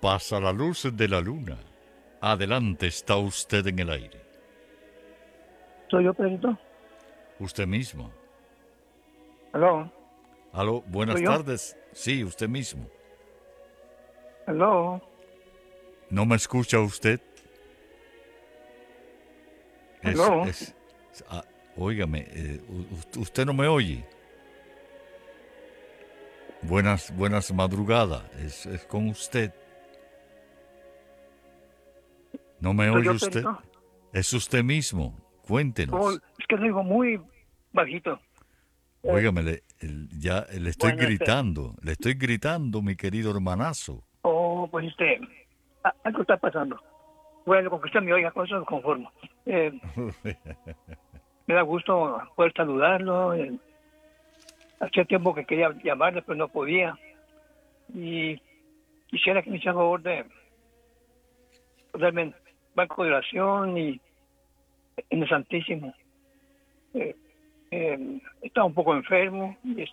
Pasa la luz de la luna. Adelante, está usted en el aire. ¿Soy yo, Pedrito? Usted mismo. ¿Aló? Aló, buenas ¿Soy yo? tardes. Sí, usted mismo. ¿Aló? ¿No me escucha usted? Es, ¿Aló? es, óigame, usted no me oye. Buenas madrugadas. Es con usted. ¿No me ¿Soy oye yo, usted? Pedrito? Es usted mismo. Oh, Cuéntenos. es que lo digo muy bajito. Eh, Óigame, ya bueno, le estoy gritando, mi querido hermanazo. pues algo está pasando. Bueno, con que usted me oiga, con eso me conformo. Me da gusto poder saludarlo. Hacía tiempo que quería llamarle, pero no podía. Y quisiera que me hiciera favor de darme en banco de oración y en el Santísimo. Eh, Estaba un poco enfermo y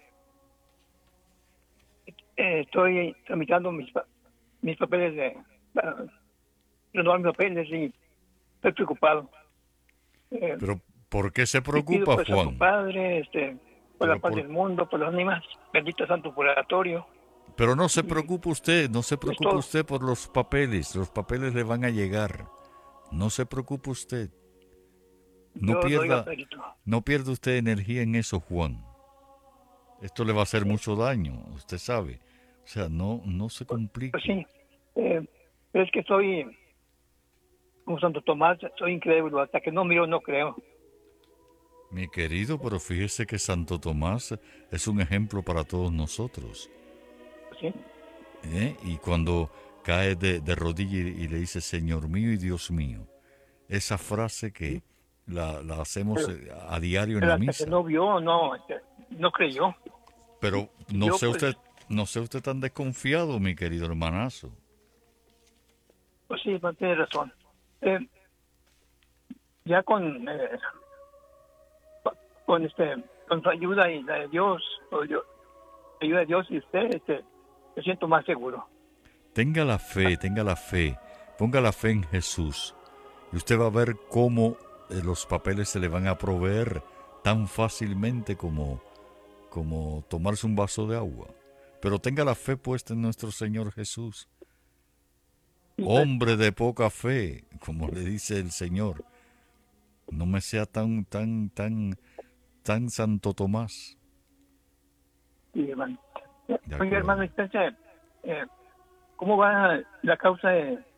estoy tramitando mis papeles para renovar mis papeles y estoy preocupado. Eh, Pero, ¿por qué se y pido preocupa, por el Santo Juan? Padre, por la Pero, paz por, del mundo, por las ánimas, bendito Santo Purgatorio, pero no se y preocupe usted, no se es preocupe todo. usted por los papeles le van a llegar. No se preocupe usted. No Dios lo oiga, pierda, Pedrito. no pierda usted energía en eso, Juan. Esto le va a hacer mucho daño, usted sabe. O sea, no se Pues complique. sí, eh, pero es que soy como Santo Tomás, soy incrédulo, hasta que no miro no creo. Mi querido, pero fíjese que Santo Tomás es un ejemplo para todos nosotros. Pues sí, Y cuando cae de rodillas y le dice, Señor mío y Dios mío, esa frase sí. que la hacemos Pero, a diario en pero la hasta que misa. no vio, no creyó. Pero Y yo pues, no sea usted tan desconfiado, mi querido hermanazo. pues sí, no tiene razón. Eh, ya con con su ayuda y la de Dios, o yo, ayuda de Dios y usted, me siento más seguro. Tenga la fe, ponga la fe en Jesús. Y usted va a ver cómo los papeles se le van a proveer tan fácilmente como tomarse un vaso de agua. Pero tenga la fe puesta en nuestro Señor Jesús. Y pues, Hombre de poca fe, como le dice el Señor, no me sea tan Santo Tomás. sí, hermano. De Oye, hermano, acuerdo. eh, ¿cómo va la causa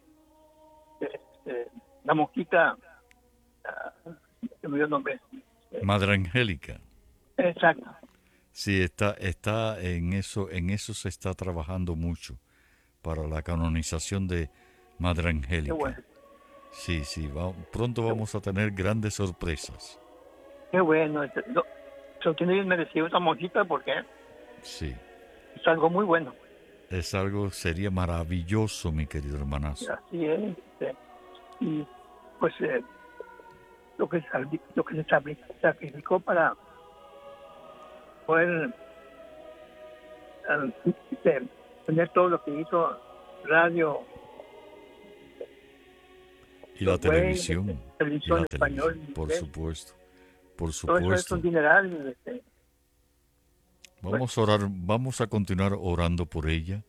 de la mosquita? ah, Se me dio el nombre. Eh, Madre Angélica. exacto. Sí, está en eso se está trabajando mucho para la canonización de Madre Qué bueno. Angélica. Sí, sí, pronto Qué, vamos a tener grandes sorpresas. qué bueno. Se lo tiene bien merecido esa mosquita porque Sí, es algo muy bueno. sería maravilloso, mi querido Y hermanazo. así es. Y pues lo que se sacrificó para poder tener todo lo que hizo radio, Y la los güeyes, televisión, y televisión la español, televisión, inglés, por todo eso es un supuesto. dineral. Pues, Vamos a orar, vamos a continuar orando por ella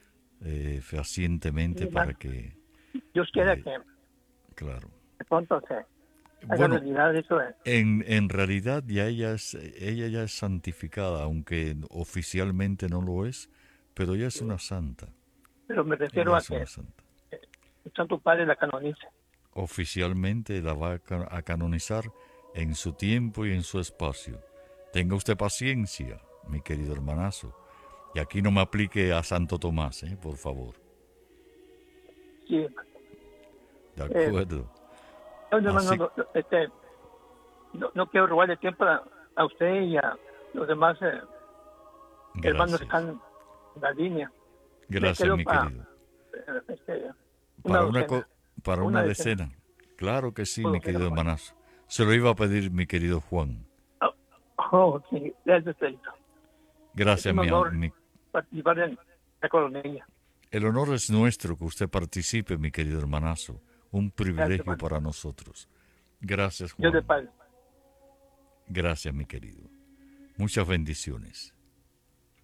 sí, fehacientemente para hermano, que, Dios quiera eh, que claro. de pronto se haga Bueno, realidad eso. en realidad ella ya es santificada, aunque oficialmente no lo es, pero ella es una santa. Pero me Ella refiero a es que una santa. el Santo Padre la canonice. Oficialmente la va a canonizar en su tiempo y en su espacio. Tenga usted paciencia, mi querido hermanazo. Y aquí no me aplique a Santo Tomás, por favor. Sí, De eh, acuerdo. no, hermano, Así, no quiero robarle tiempo a usted y a los demás hermanos que gracias. están en la línea. Me Gracias, quedo mi para querido. una Para docena, para una una decena. decena. Claro que sí, O mi docena, querido pues. hermanazo. Se lo iba a pedir mi querido Juan. Oh, sí, gracias, Pedrito. Es Gracias, un honor mi. participar en la coronilla. el honor es nuestro que usted participe, mi querido hermanazo. Un privilegio hermano. para nosotros. Gracias, Dios Juan. de paz. Gracias, mi querido. Muchas bendiciones.